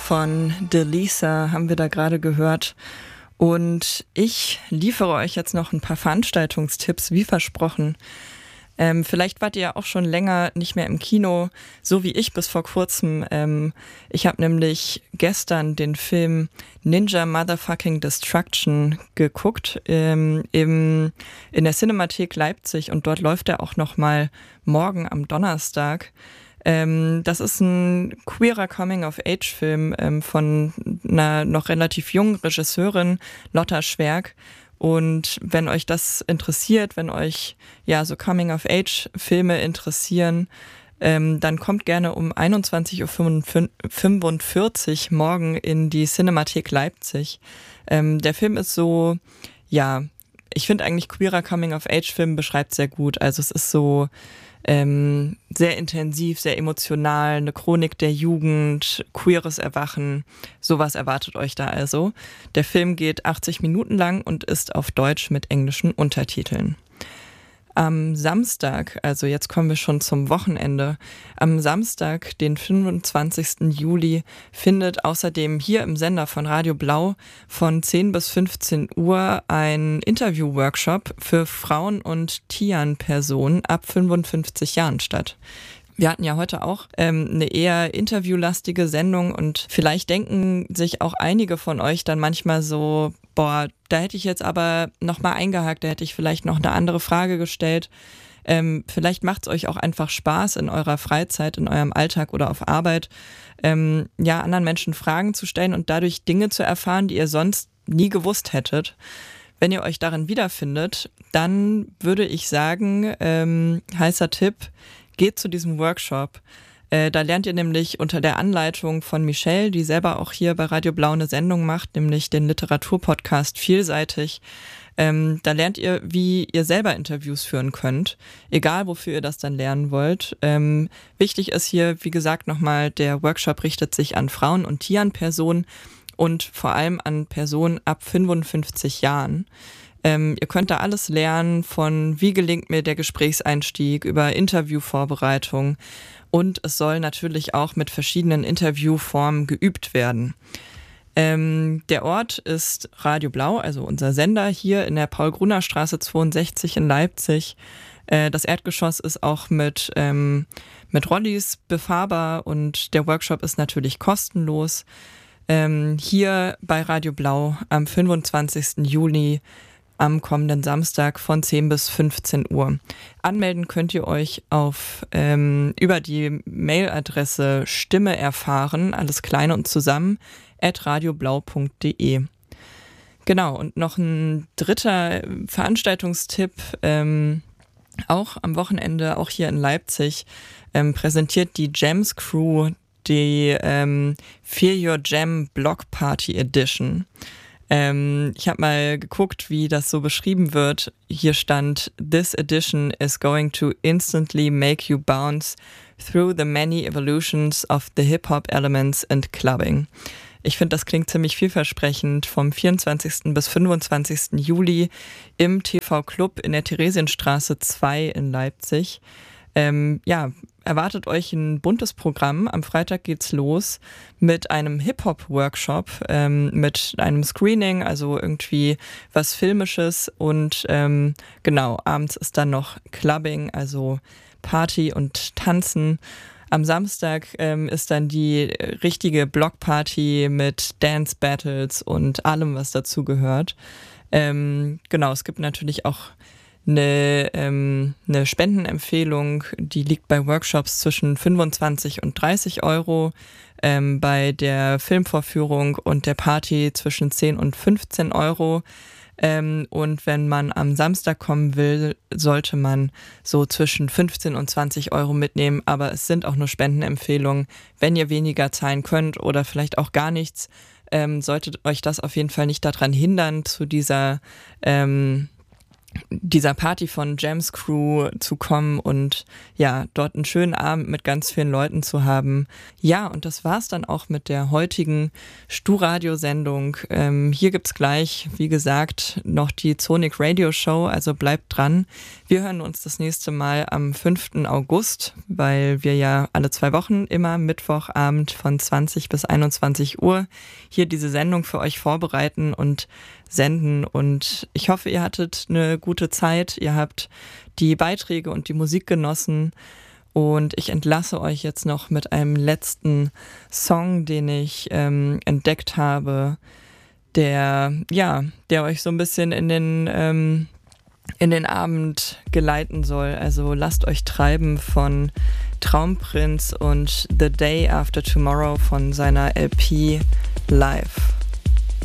von Delisa haben wir da gerade gehört. Und ich liefere euch jetzt noch ein paar Veranstaltungstipps, wie versprochen. Vielleicht wart ihr ja auch schon länger nicht mehr im Kino, so wie ich bis vor kurzem. Ich habe nämlich gestern den Film Ninja Motherfucking Destruction geguckt in der Cinemathek Leipzig, und dort läuft er auch noch mal morgen am Donnerstag. Das ist ein queerer Coming-of-Age-Film von einer noch relativ jungen Regisseurin, Lotta Schwerk. Und wenn euch das interessiert, wenn euch ja so Coming-of-Age-Filme interessieren, dann kommt gerne um 21:45 Uhr morgen in die Cinemathek Leipzig. Der Film ist so, ja, ich finde eigentlich queerer Coming-of-Age-Film beschreibt sehr gut. Also es ist so sehr intensiv, sehr emotional, eine Chronik der Jugend, queeres Erwachen, sowas erwartet euch da also. Der Film geht 80 Minuten lang und ist auf Deutsch mit englischen Untertiteln. Am Samstag, also jetzt kommen wir schon zum Wochenende, am Samstag, den 25. Juli, findet außerdem hier im Sender von Radio Blau von 10 bis 15 Uhr ein Interview-Workshop für Frauen und Tian-Personen ab 55 Jahren statt. Wir hatten ja heute auch eine eher interviewlastige Sendung, und vielleicht denken sich auch einige von euch dann manchmal so, boah, da hätte ich jetzt aber nochmal eingehakt, da hätte ich vielleicht noch eine andere Frage gestellt. Vielleicht macht es euch auch einfach Spaß in eurer Freizeit, in eurem Alltag oder auf Arbeit, anderen Menschen Fragen zu stellen und dadurch Dinge zu erfahren, die ihr sonst nie gewusst hättet. Wenn ihr euch darin wiederfindet, dann würde ich sagen, heißer Tipp, geht zu diesem Workshop. Da lernt ihr nämlich unter der Anleitung von Michelle, die selber auch hier bei Radio Blau eine Sendung macht, nämlich den Literaturpodcast Vielseitig. Da lernt ihr, wie ihr selber Interviews führen könnt, egal wofür ihr das dann lernen wollt. Wichtig ist hier, wie gesagt, nochmal, der Workshop richtet sich an Frauen und Tian-Personen und vor allem an Personen ab 55 Jahren. Ihr könnt da alles lernen, von wie gelingt mir der Gesprächseinstieg über Interviewvorbereitung, und es soll natürlich auch mit verschiedenen Interviewformen geübt werden. Der Ort ist Radio Blau, also unser Sender hier in der Paul-Gruner-Straße 62 in Leipzig. Das Erdgeschoss ist auch mit Rollis befahrbar, und der Workshop ist natürlich kostenlos. Hier bei Radio Blau am 25. Juli am kommenden Samstag von 10 bis 15 Uhr. Anmelden könnt ihr euch über die Mailadresse Stimme erfahren, alles klein und zusammen, @radioblau.de. Genau, und noch ein dritter Veranstaltungstipp, auch am Wochenende, auch hier in Leipzig, präsentiert die Jams Crew die Feel Your Jam Block Party Edition. Ich habe mal geguckt, wie das so beschrieben wird. Hier stand: This edition is going to instantly make you bounce through the many evolutions of the hip-hop elements and clubbing. Ich finde, das klingt ziemlich vielversprechend. Vom 24. bis 25. Juli im TV Club in der Theresienstraße 2 in Leipzig. Erwartet euch ein buntes Programm. Am Freitag geht's los mit einem Hip-Hop-Workshop, mit einem Screening, also irgendwie was Filmisches, und abends ist dann noch Clubbing, also Party und Tanzen. Am Samstag ist dann die richtige Blockparty mit Dance-Battles und allem, was dazu gehört. Es gibt natürlich auch eine Spendenempfehlung, die liegt bei Workshops zwischen 25 und 30 Euro, bei der Filmvorführung und der Party zwischen 10 und 15 Euro. Und wenn man am Samstag kommen will, sollte man so zwischen 15 und 20 Euro mitnehmen. Aber es sind auch nur Spendenempfehlungen. Wenn ihr weniger zahlen könnt oder vielleicht auch gar nichts, solltet euch das auf jeden Fall nicht daran hindern, zu dieser dieser Party von Jams Crew zu kommen und ja, dort einen schönen Abend mit ganz vielen Leuten zu haben. Ja, und das war's dann auch mit der heutigen Stu-Radio-Sendung. Hier gibt's gleich, wie gesagt, noch die Sonic Radio Show, also bleibt dran. Wir hören uns das nächste Mal am 5. August, weil wir ja alle 2 Wochen immer Mittwochabend von 20 bis 21 Uhr hier diese Sendung für euch vorbereiten und senden, und ich hoffe, ihr hattet eine gute Zeit, ihr habt die Beiträge und die Musik genossen, und ich entlasse euch jetzt noch mit einem letzten Song, den ich entdeckt habe, der euch so ein bisschen in den Abend geleiten soll. Also lasst euch treiben von Traumprinz und The Day After Tomorrow von seiner LP Live.